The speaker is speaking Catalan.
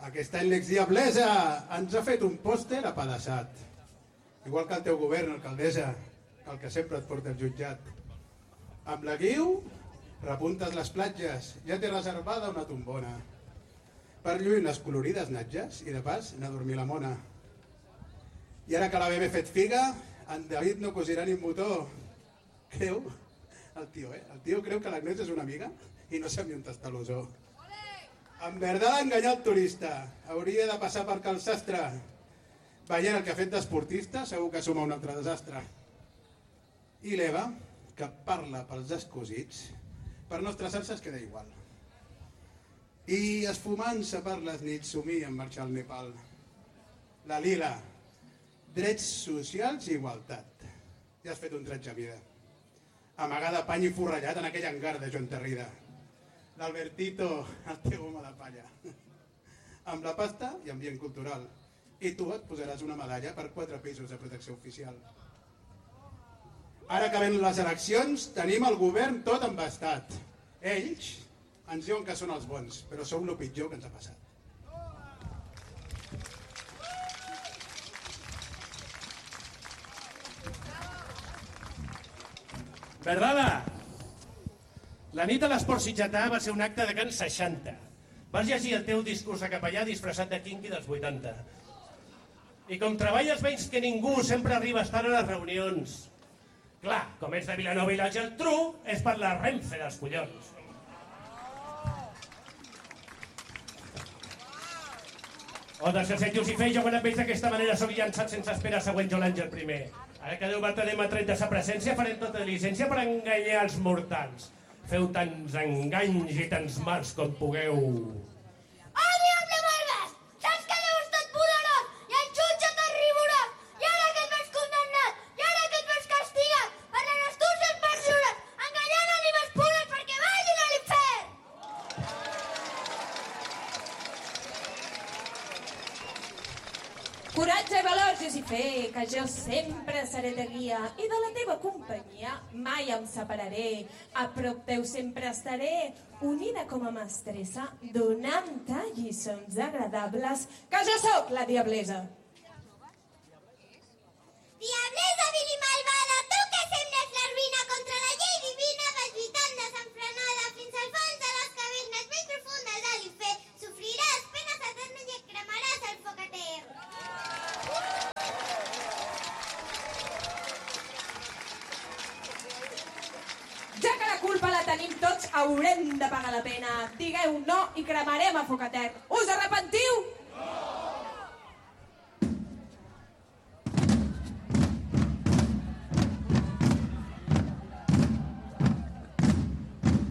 Aquest any l'exdiablesa ens ha fet un pòster apedaçat. Igual que el teu govern, alcaldessa, el que sempre et porta el jutjat. Amb la guiu, repuntes les platges, ja té reservada una tombona. Per lluir les colorides natges i de pas anar a dormir la mona. I ara que la bebè fet figa, en David no cosirà ni un botó. Creu, el tio creu que l'Agnès és una amiga i no sap ni on està l'osó. En verdad enganyar el turista, hauria de passar per cal sastre. Veient el que ha fet d'esportista, segur que suma un altre desastre. I l'Eva, que parla pels escosits, per no estressar-se es queda igual. I esfumant-se per les nits somia en marxar al Nepal. La Lila, drets socials i igualtat. Ja has fet un tretge a vida. Amagada pany i forrellat en aquell hangar de Joan Terrida. L'Albertito, el teu home de palla. Amb la pasta i ambient cultural. I tu et posaràs una medalla per 4 pisos de protecció oficial. Ara que ven les eleccions, tenim el govern tot embastat. Ells ens diuen que són els bons, però sou el pitjor que ens ha passat. Verdada! La nit a l'Esport Sitgetà va ser un acte de Can 60. Vas llegir el teu discurs a capellà disfressat de quinqui dels 80. I com treballes menys que ningú, sempre arribes tard a les reunions. Clar, com ets de Vilanova i la Geltrú, és per la Renfe dels collons. O dels que sentius i feia, jo quan em veig d'aquesta manera soc llançat sense esperar següent jo l'Àngel primer. Ara que Déu va tenir a tret de sa presència, farem tota diligència per enganyar els mortals. Feu tants enganys i tants mals com pugueu. Ai, diable Barbas! Saps que Déu és tot poderós i el jutge tot rigorós. I ara que et veus condemnat, i ara que et veus castigat, per les astúcies perjures, enganyant ànimes pures perquè vagin a l'infern! Coratge i valor, Josifé, que jo sempre seré de guia i de la teva companyia mai em separaré. A prop teu sempre estaré, unida com a mestressa, donant-te lliçons agradables, que jo sóc la diablesa. Diablesa vil i malvada, tu que sembles l'heroïna contra la llei divina, vas lluitant desenfrenada fins al fons de les cavernes més profundes de l'infern. Sofriràs penes eternes i et cremaràs el foc etern. Ja que la culpa la tenim tots, haurem de pagar la pena. Digueu no i cremarem a foc etern. Us arrepentiu?